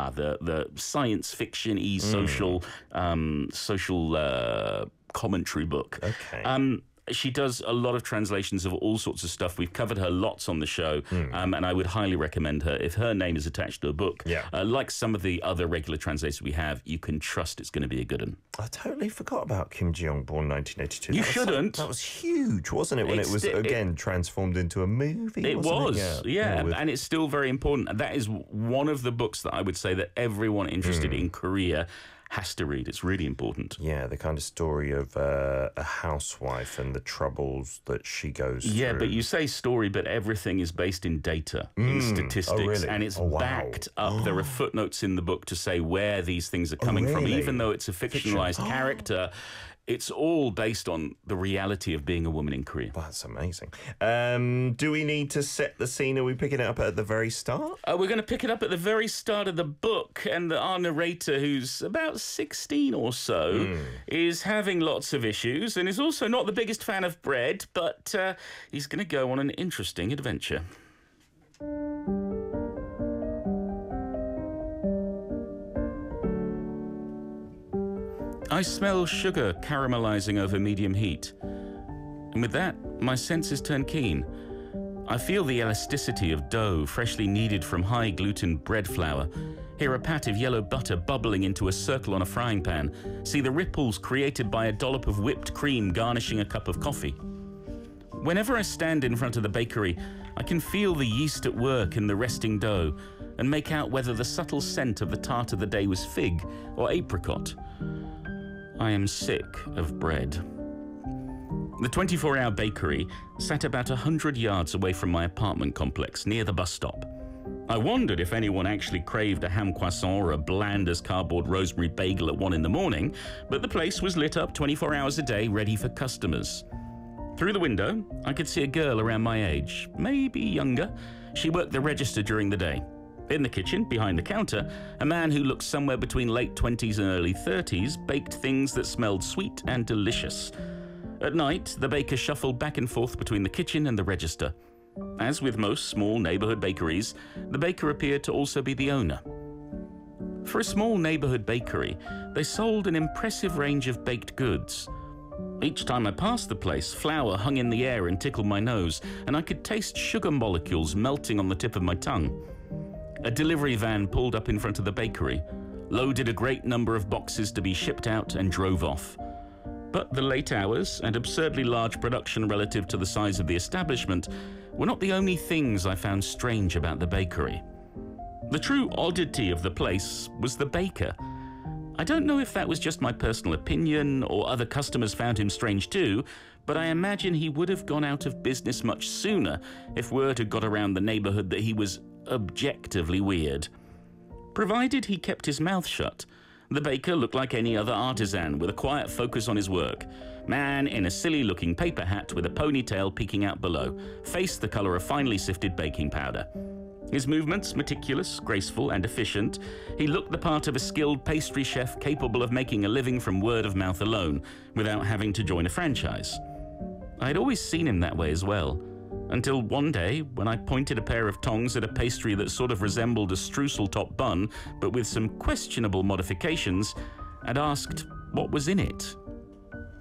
the science fiction-y social commentary book. Okay. She does a lot of translations of all sorts of stuff. We've covered her lots on the show, and I would highly recommend her. If her name is attached to a book, like some of the other regular translators we have, you can trust it's going to be a good one. I totally forgot about Kim Ji-young, born 1982. You shouldn't. That was huge, wasn't it, when it was, again, transformed into a movie? It was, yeah, and it's still very important. That is one of the books that I would say that everyone interested in Korea has to read. It's really important. Yeah, the kind of story of a housewife and the troubles that she goes through. Yeah, but you say story, but everything is based in data, in statistics, and it's backed up. There are footnotes in the book to say where these things are coming from. Even though it's a fictionalized character, it's all based on the reality of being a woman in Korea. That's amazing. Do we need to set the scene? Are we picking it up at the very start? We're going to pick it up at the very start of the book, and our narrator, who's about 16 or so, is having lots of issues and is also not the biggest fan of bread, but he's going to go on an interesting adventure. I smell sugar caramelizing over medium heat, and with that, my senses turn keen. I feel the elasticity of dough freshly kneaded from high-gluten bread flour, hear a pat of yellow butter bubbling into a circle on a frying pan, see the ripples created by a dollop of whipped cream garnishing a cup of coffee. Whenever I stand in front of the bakery, I can feel the yeast at work in the resting dough and make out whether the subtle scent of the tart of the day was fig or apricot. I am sick of bread. The 24-hour bakery sat about 100 yards away from my apartment complex near the bus stop. I wondered if anyone actually craved a ham croissant or a bland as cardboard rosemary bagel at 1 in the morning, but the place was lit up 24 hours a day, ready for customers. Through the window, I could see a girl around my age, maybe younger. She worked the register during the day. In the kitchen, behind the counter, a man who looked somewhere between late 20s and early 30s baked things that smelled sweet and delicious. At night, the baker shuffled back and forth between the kitchen and the register. As with most small neighborhood bakeries, the baker appeared to also be the owner. For a small neighborhood bakery, they sold an impressive range of baked goods. Each time I passed the place, flour hung in the air and tickled my nose, and I could taste sugar molecules melting on the tip of my tongue. A delivery van pulled up in front of the bakery, loaded a great number of boxes to be shipped out, and drove off. But the late hours and absurdly large production relative to the size of the establishment were not the only things I found strange about the bakery. The true oddity of the place was the baker. I don't know if that was just my personal opinion or other customers found him strange too, but I imagine he would have gone out of business much sooner if word had got around the neighborhood that he was objectively weird. Provided he kept his mouth shut, the baker looked like any other artisan with a quiet focus on his work. Man in a silly-looking paper hat with a ponytail peeking out below, face the color of finely sifted baking powder. His movements meticulous, graceful, and efficient. He looked the part of a skilled pastry chef capable of making a living from word of mouth alone, without having to join a franchise. I had always seen him that way as well, until one day when I pointed a pair of tongs at a pastry that sort of resembled a streusel top bun, but with some questionable modifications, and asked what was in it.